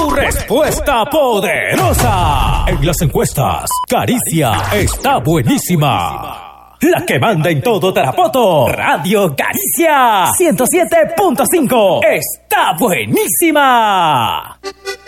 Tu respuesta poderosa. En las encuestas, Caricia está buenísima. La que manda en todo Tarapoto, Radio Caricia 107.5 está buenísima.